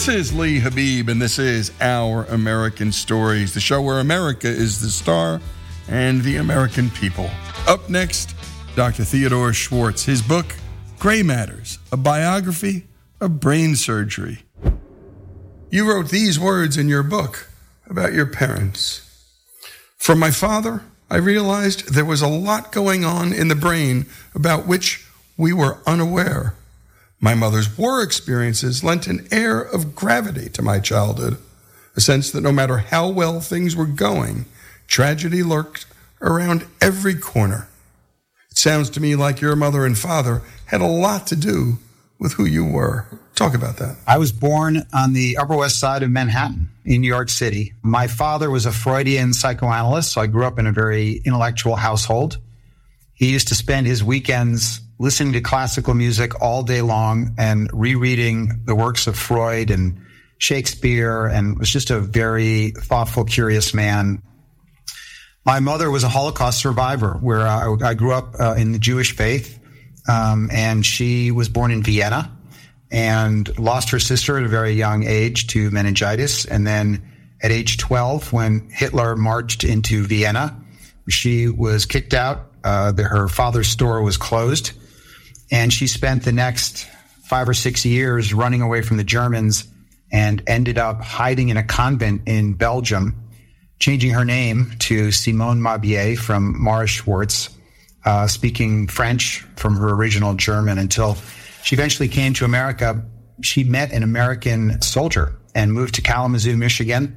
This is Lee Habib, and this is Our American Stories, the show where America is the star and the American people. Up next, Dr. Theodore Schwartz, his book, Gray Matters, a biography of brain surgery. You wrote these words in your book about your parents. From my father, I realized there was a lot going on in the brain about which we were unaware. My mother's war experiences lent an air of gravity to my childhood, a sense that no matter how well things were going, tragedy lurked around every corner. It sounds to me like your mother and father had a lot to do with who you were. Talk about that. I was born on the Upper West Side of Manhattan in New York City. My father was a Freudian psychoanalyst, so I grew up in a very intellectual household. He used to spend his weekends listening to classical music all day long and rereading the works of Freud and Shakespeare, and was just a very thoughtful, curious man. My mother was a Holocaust survivor, where I grew up in the Jewish faith, and she was born in Vienna and lost her sister at a very young age to meningitis. And then at age 12, when Hitler marched into Vienna, she was kicked out. Her father's store was closed. And she spent the next 5 or 6 years running away from the Germans and ended up hiding in a convent in Belgium, changing her name to Simone Mabier from Mara Schwartz, speaking French from her original German until she eventually came to America. She met an American soldier and moved to Kalamazoo, Michigan,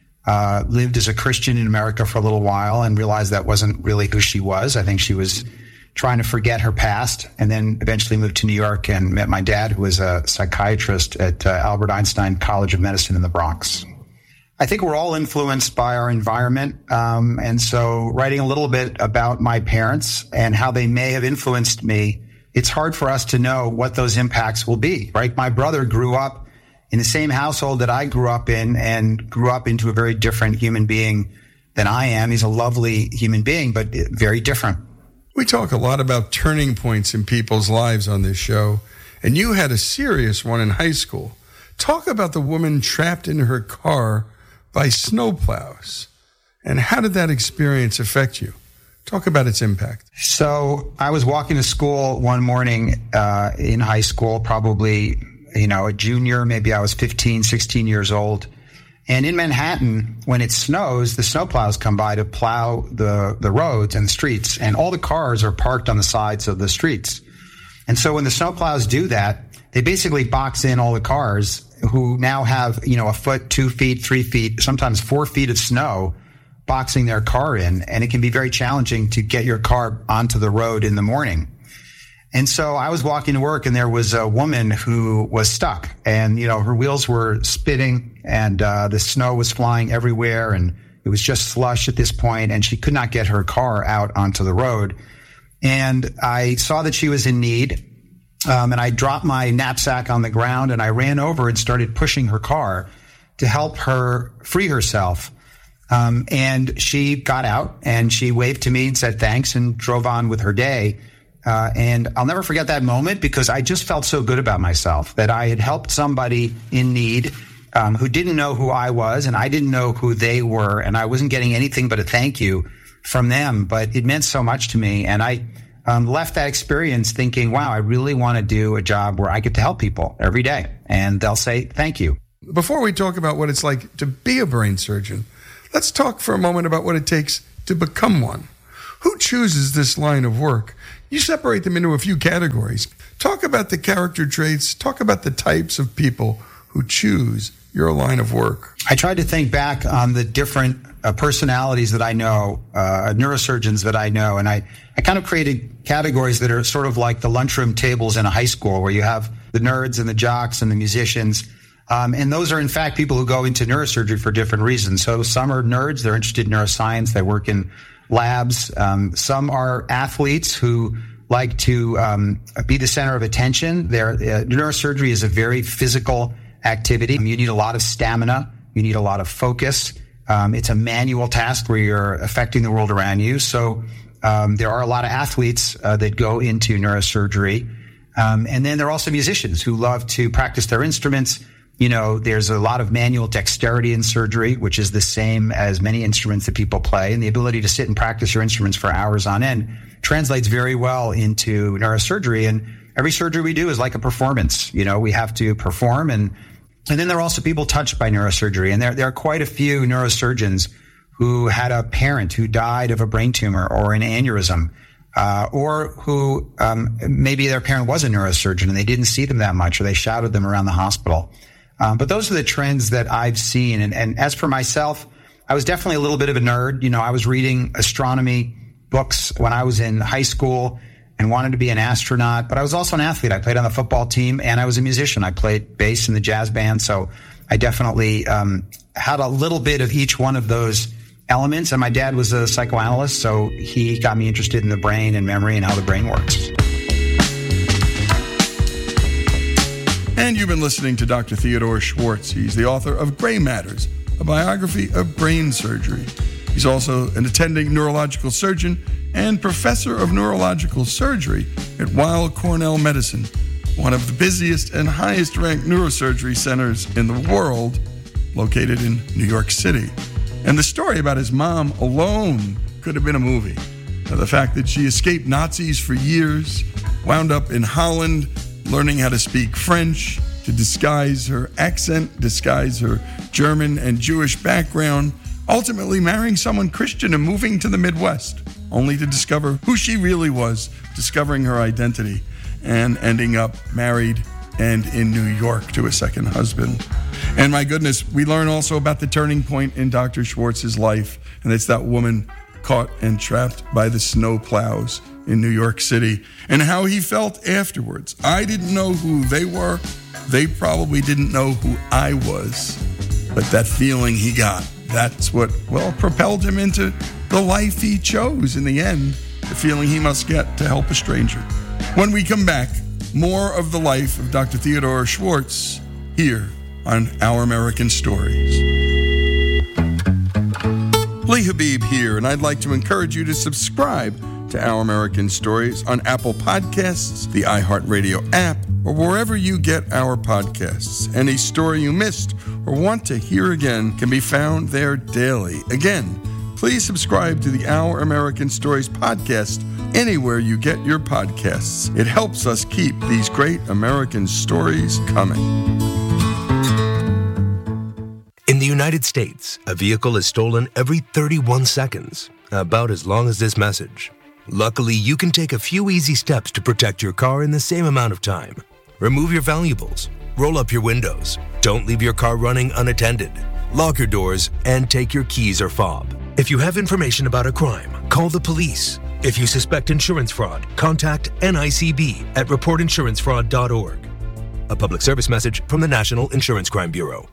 lived as a Christian in America for a little while and realized that wasn't really who she was. I think she was trying to forget her past, and then eventually moved to New York and met my dad, who was a psychiatrist at Albert Einstein College of Medicine in the Bronx. I think we're all influenced by our environment, and so writing a little bit about my parents and how they may have influenced me, it's hard for us to know what those impacts will be, right? My brother grew up in the same household that I grew up in and grew up into a very different human being than I am. He's a lovely human being, but very different. We talk a lot about turning points in people's lives on this show, and you had a serious one in high school. Talk about the woman trapped in her car by snowplows, and how did that experience affect you? Talk about its impact. So I was walking to school one morning in high school, probably, a junior, maybe I was 15, 16 years old. And in Manhattan, when it snows, the snowplows come by to plow the roads and the streets, and all the cars are parked on the sides of the streets. And so when the snowplows do that, they basically box in all the cars who now have, a foot, 2 feet, 3 feet, sometimes 4 feet of snow boxing their car in. And it can be very challenging to get your car onto the road in the morning. And so I was walking to work, and there was a woman who was stuck, and, her wheels were spinning, and the snow was flying everywhere, and it was just slush at this point, and she could not get her car out onto the road. And I saw that she was in need, and I dropped my knapsack on the ground, and I ran over and started pushing her car to help her free herself. And she got out, and she waved to me and said thanks and drove on with her day. And I'll never forget that moment, because I just felt so good about myself that I had helped somebody in need who didn't know who I was, and I didn't know who they were, and I wasn't getting anything but a thank you from them. But it meant so much to me, and I left that experience thinking, wow, I really want to do a job where I get to help people every day, and they'll say thank you. Before we talk about what it's like to be a brain surgeon, let's talk for a moment about what it takes to become one. Who chooses this line of work? You separate them into a few categories. Talk about the character traits. Talk about the types of people who choose your line of work. I tried to think back on the different personalities that I know, neurosurgeons that I know, and I kind of created categories that are sort of like the lunchroom tables in a high school, where you have the nerds and the jocks and the musicians. And those are, in fact, people who go into neurosurgery for different reasons. So some are nerds. They're interested in neuroscience. They work in labs. Some are athletes who like to be the center of attention. Neurosurgery is a very physical activity. You need a lot of stamina. You need a lot of focus. It's a manual task where you're affecting the world around you. So there are a lot of athletes that go into neurosurgery. And then there are also musicians who love to practice their instruments, There's a lot of manual dexterity in surgery, which is the same as many instruments that people play. And the ability to sit and practice your instruments for hours on end translates very well into neurosurgery. And every surgery we do is like a performance. We have to perform. And then there are also people touched by neurosurgery. And there are quite a few neurosurgeons who had a parent who died of a brain tumor or an aneurysm, or who maybe their parent was a neurosurgeon and they didn't see them that much, or they shadowed them around the hospital. But those are the trends that I've seen. And as for myself, I was definitely a little bit of a nerd. I was reading astronomy books when I was in high school and wanted to be an astronaut. But I was also an athlete. I played on the football team and I was a musician. I played bass in the jazz band. So I definitely had a little bit of each one of those elements. And my dad was a psychoanalyst, so he got me interested in the brain and memory and how the brain works. And you've been listening to Dr. Theodore Schwartz. He's the author of Gray Matters, a biography of brain surgery. He's also an attending neurological surgeon and professor of neurological surgery at Weill Cornell Medicine, one of the busiest and highest-ranked neurosurgery centers in the world, located in New York City. And the story about his mom alone could have been a movie. The fact that she escaped Nazis for years, wound up in Holland, learning how to speak French, to disguise her accent, disguise her German and Jewish background, ultimately marrying someone Christian and moving to the Midwest, only to discover who she really was, discovering her identity, and ending up married and in New York to a second husband. And my goodness, we learn also about the turning point in Dr. Schwartz's life, and it's that woman caught and trapped by the snow plows in New York City, and how he felt afterwards. I didn't know who they were. They probably didn't know who I was. But that feeling he got, that's what, propelled him into the life he chose in the end, the feeling he must get to help a stranger. When we come back, more of the life of Dr. Theodore Schwartz here on Our American Stories. Lee Habib here, and I'd like to encourage you to subscribe to Our American Stories on Apple Podcasts, the iHeartRadio app, or wherever you get our podcasts. Any story you missed or want to hear again can be found there daily. Again, please subscribe to the Our American Stories podcast anywhere you get your podcasts. It helps us keep these great American stories coming. In the United States, a vehicle is stolen every 31 seconds, about as long as this message. Luckily, you can take a few easy steps to protect your car in the same amount of time. Remove your valuables, roll up your windows, don't leave your car running unattended, lock your doors, and take your keys or fob. If you have information about a crime, call the police. If you suspect insurance fraud, contact NICB at reportinsurancefraud.org. A public service message from the National Insurance Crime Bureau.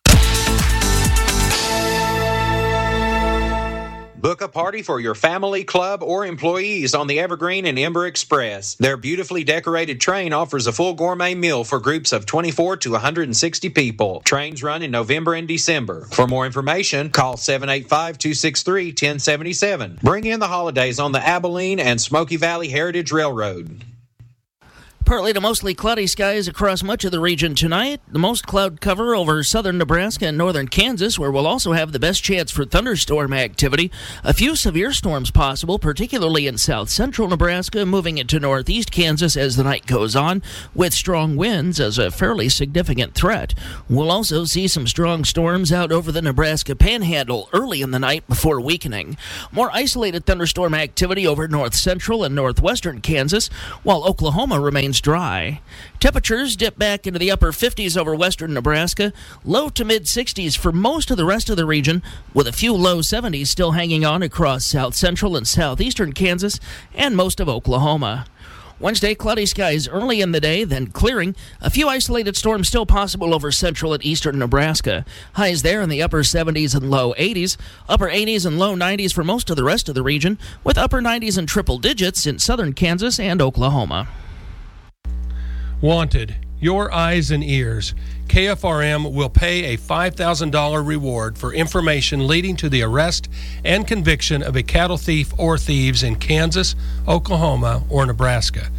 Book a party for your family, club, or employees on the Evergreen and Ember Express. Their beautifully decorated train offers a full gourmet meal for groups of 24 to 160 people. Trains run in November and December. For more information, call 785-263-1077. Bring in the holidays on the Abilene and Smoky Valley Heritage Railroad. Partly to mostly cloudy skies across much of the region tonight. The most cloud cover over southern Nebraska and northern Kansas, where we'll also have the best chance for thunderstorm activity. A few severe storms possible, particularly in south central Nebraska, moving into northeast Kansas as the night goes on, with strong winds as a fairly significant threat. We'll also see some strong storms out over the Nebraska Panhandle early in the night before weakening. More isolated thunderstorm activity over north central and northwestern Kansas, while Oklahoma remains dry. Temperatures dip back into the upper 50s over western Nebraska, low to mid 60s for most of the rest of the region, with a few low 70s still hanging on across south central and southeastern Kansas and most of Oklahoma. Wednesday, cloudy skies early in the day, then clearing. A few isolated storms still possible over central and eastern Nebraska. Highs there in the upper 70s and low 80s. Upper 80s and low 90s for most of the rest of the region, with upper 90s and triple digits in southern Kansas and Oklahoma. Wanted, your eyes and ears. KFRM will pay a $5,000 reward for information leading to the arrest and conviction of a cattle thief or thieves in Kansas, Oklahoma, or Nebraska.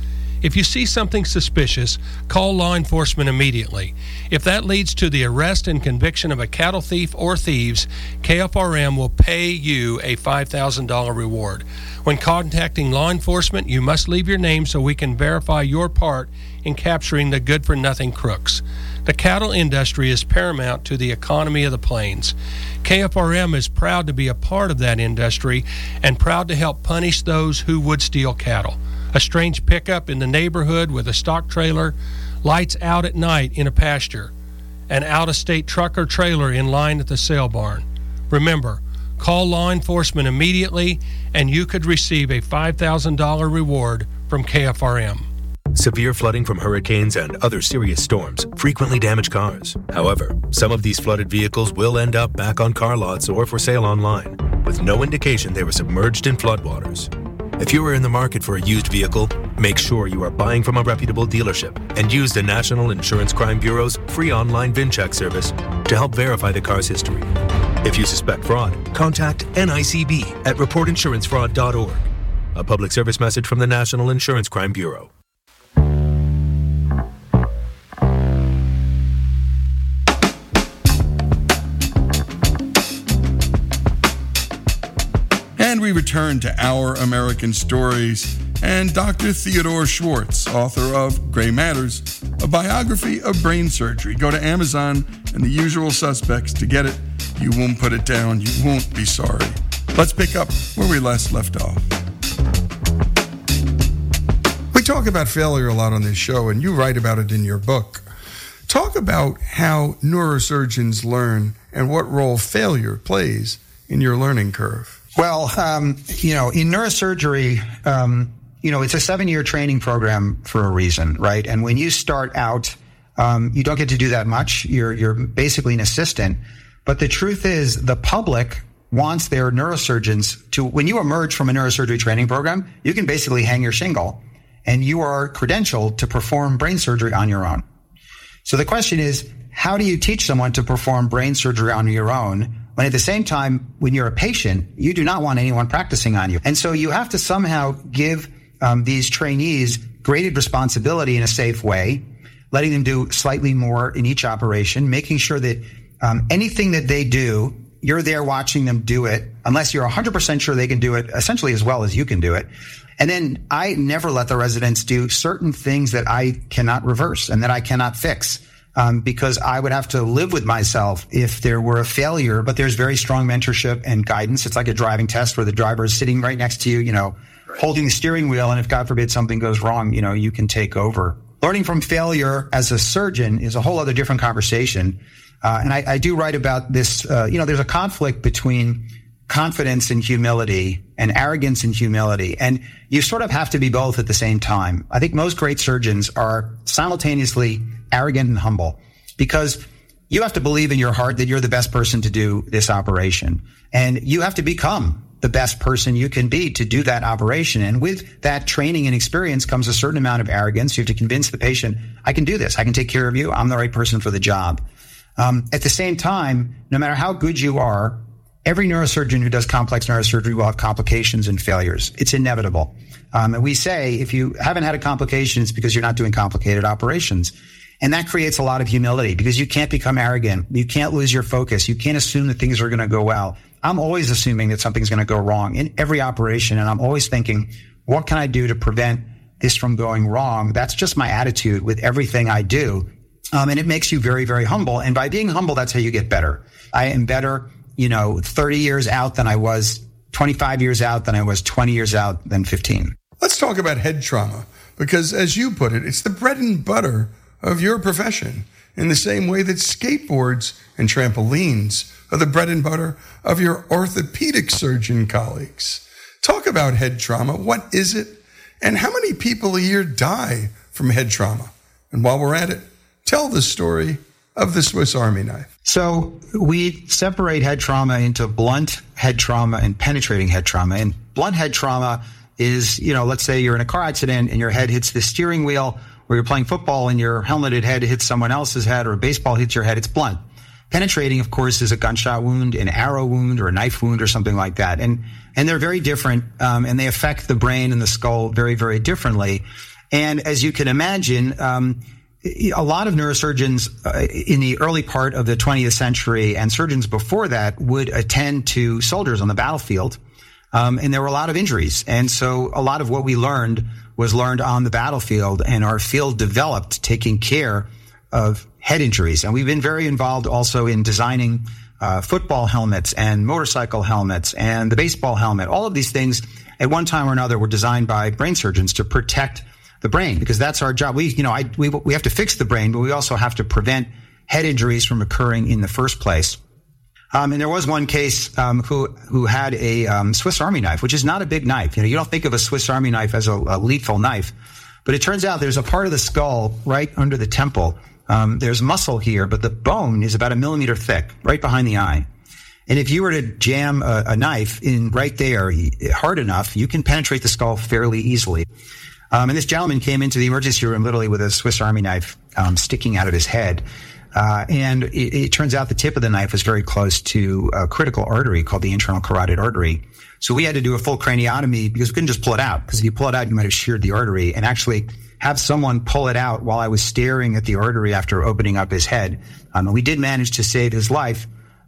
If you see something suspicious, call law enforcement immediately. If that leads to the arrest and conviction of a cattle thief or thieves, KFRM will pay you a $5,000 reward. When contacting law enforcement, you must leave your name so we can verify your part in capturing the good-for-nothing crooks. The cattle industry is paramount to the economy of the plains. KFRM is proud to be a part of that industry and proud to help punish those who would steal cattle. A strange pickup in the neighborhood with a stock trailer, lights out at night in a pasture, an out-of-state truck or trailer in line at the sale barn. Remember, call law enforcement immediately and you could receive a $5,000 reward from KFRM. Severe flooding from hurricanes and other serious storms frequently damage cars. However, some of these flooded vehicles will end up back on car lots or for sale online, with no indication they were submerged in floodwaters. If you are in the market for a used vehicle, make sure you are buying from a reputable dealership and use the National Insurance Crime Bureau's free online VIN check service to help verify the car's history. If you suspect fraud, contact NICB at reportinsurancefraud.org. A public service message from the National Insurance Crime Bureau. And we return to Our American Stories and Dr. Theodore Schwartz, author of Gray Matters, a biography of brain surgery. Go to Amazon and the usual suspects to get it. You won't put it down. You won't be sorry. Let's pick up where we last left off. We talk about failure a lot on this show, and you write about it in your book. Talk about how neurosurgeons learn and what role failure plays in your learning curve. Well, in neurosurgery, it's a 7-year training program for a reason, right? And when you start out, you don't get to do that much. You're basically an assistant. But the truth is, the public wants their neurosurgeons to, when you emerge from a neurosurgery training program, you can basically hang your shingle and you are credentialed to perform brain surgery on your own. So the question is, how do you teach someone to perform brain surgery on your own when at the same time, when you're a patient, you do not want anyone practicing on you? And so you have to somehow give these trainees graded responsibility in a safe way, letting them do slightly more in each operation, making sure that anything that they do, you're there watching them do it, unless you're 100% sure they can do it essentially as well as you can do it. And then I never let the residents do certain things that I cannot reverse and that I cannot fix. Because I would have to live with myself if there were a failure, but there's very strong mentorship and guidance. It's like a driving test where the driver is sitting right next to you, holding the steering wheel. And if God forbid something goes wrong, you can take over. Learning from failure as a surgeon is a whole other different conversation. And I do write about this, there's a conflict between confidence and humility and arrogance and humility. And you sort of have to be both at the same time. I think most great surgeons are simultaneously arrogant and humble, because you have to believe in your heart that you're the best person to do this operation. And you have to become the best person you can be to do that operation. And with that training and experience comes a certain amount of arrogance. You have to convince the patient, I can do this. I can take care of you. I'm the right person for the job. At the same time, no matter how good you are, every neurosurgeon who does complex neurosurgery will have complications and failures. It's inevitable. And we say, if you haven't had a complication, it's because you're not doing complicated operations. And that creates a lot of humility, because you can't become arrogant. You can't lose your focus. You can't assume that things are going to go well. I'm always assuming that something's going to go wrong in every operation. And I'm always thinking, what can I do to prevent this from going wrong? That's just my attitude with everything I do. And it makes you very, very humble. And by being humble, that's how you get better. I am better, 30 years out than I was, 25 years out than I was, 20 years out than 15. Let's talk about head trauma, because as you put it, it's the bread and butter of your profession, in the same way that skateboards and trampolines are the bread and butter of your orthopedic surgeon colleagues. Talk about head trauma. What is it? And how many people a year die from head trauma? And while we're at it, tell the story of the Swiss Army knife. So we separate head trauma into blunt head trauma and penetrating head trauma. And blunt head trauma is, let's say you're in a car accident and your head hits the steering wheel, or you're playing football and your helmeted head hits someone else's head, or a baseball hits your head. It's blunt. Penetrating, of course, is a gunshot wound, an arrow wound, or a knife wound, or something like that. And they're very different, and they affect the brain and the skull very, very differently. And as you can imagine, a lot of neurosurgeons in the early part of the 20th century and surgeons before that would attend to soldiers on the battlefield. And there were a lot of injuries. And so a lot of what we learned was learned on the battlefield, and our field developed taking care of head injuries. And we've been very involved also in designing football helmets and motorcycle helmets and the baseball helmet. All of these things at one time or another were designed by brain surgeons to protect the brain, because that's our job. We have to fix the brain, but we also have to prevent head injuries from occurring in the first place. And there was one case who had a Swiss Army knife, which is not a big knife. You don't think of a Swiss Army knife as a lethal knife, but it turns out there's a part of the skull right under the temple. There's muscle here, but the bone is about 1 millimeter thick, right behind the eye. And if you were to jam a knife in right there hard enough, you can penetrate the skull fairly easily. And this gentleman came into the emergency room literally with a Swiss Army knife sticking out of his head. And it turns out the tip of the knife was very close to a critical artery called the internal carotid artery. So we had to do a full craniotomy because we couldn't just pull it out, because if you pull it out, you might have sheared the artery, and actually have someone pull it out while I was staring at the artery after opening up his head. We did manage to save his life.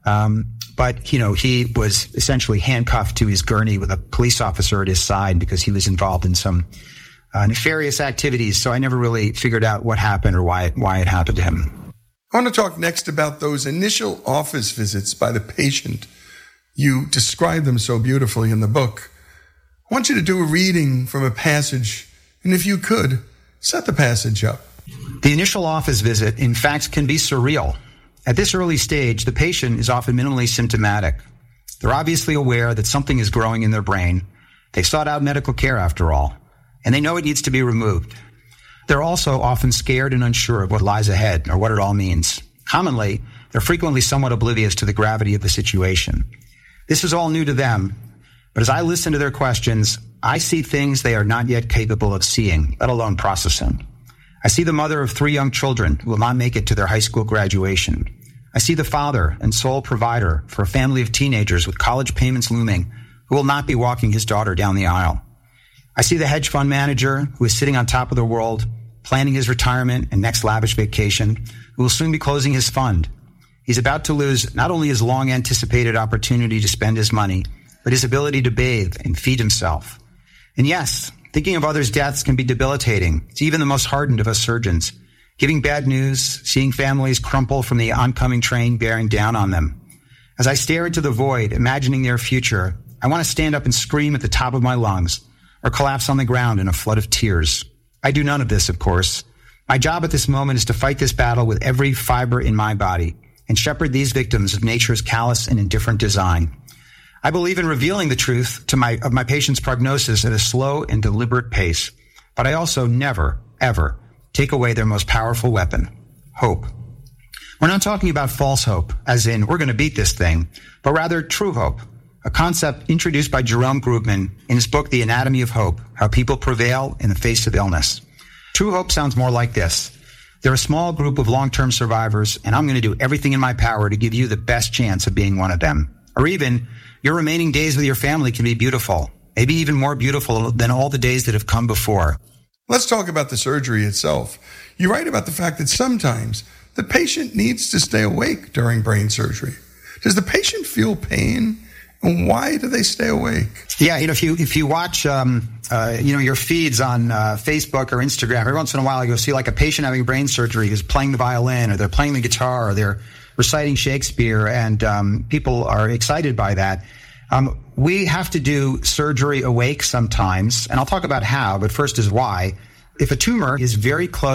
But he was essentially handcuffed to his gurney with a police officer at his side because he was involved in some nefarious activities. So I never really figured out what happened or why it happened to him. I want to talk next about those initial office visits by the patient. You describe them so beautifully in the book. I want you to do a reading from a passage, and if you could, set the passage up. The initial office visit, in fact, can be surreal. At this early stage, the patient is often minimally symptomatic. They're obviously aware that something is growing in their brain. They've sought out medical care, after all, and they know it needs to be removed. They're also often scared and unsure of what lies ahead or what it all means. Commonly, they're frequently somewhat oblivious to the gravity of the situation. This is all new to them, but as I listen to their questions, I see things they are not yet capable of seeing, let alone processing. I see the mother of 3 young children who will not make it to their high school graduation. I see the father and sole provider for a family of teenagers with college payments looming who will not be walking his daughter down the aisle. I see the hedge fund manager who is sitting on top of the world, planning his retirement and next lavish vacation, who will soon be closing his fund. He's about to lose not only his long-anticipated opportunity to spend his money, but his ability to bathe and feed himself. And yes, thinking of others' deaths can be debilitating to even the most hardened of us surgeons. Giving bad news, seeing families crumple from the oncoming train bearing down on them. As I stare into the void, imagining their future, I want to stand up and scream at the top of my lungs, or collapse on the ground in a flood of tears. I do none of this, of course. My job at this moment is to fight this battle with every fiber in my body and shepherd these victims of nature's callous and indifferent design. I believe in revealing the truth of my patient's prognosis at a slow and deliberate pace, but I also never, ever take away their most powerful weapon, hope. We're not talking about false hope, as in we're going to beat this thing, but rather true hope, a concept introduced by Jerome Groopman in his book, The Anatomy of Hope, How People Prevail in the Face of Illness. True hope sounds more like this. They're a small group of long-term survivors, and I'm going to do everything in my power to give you the best chance of being one of them. Or even, your remaining days with your family can be beautiful, maybe even more beautiful than all the days that have come before. Let's talk about the surgery itself. You write about the fact that sometimes the patient needs to stay awake during brain surgery. Does the patient feel pain? And why do they stay awake? Yeah, if you watch, your feeds on Facebook or Instagram, every once in a while you go see like a patient having brain surgery who's playing the violin or they're playing the guitar or they're reciting Shakespeare, and people are excited by that. We have to do surgery awake sometimes, and I'll talk about how, but first is why. If a tumor is very close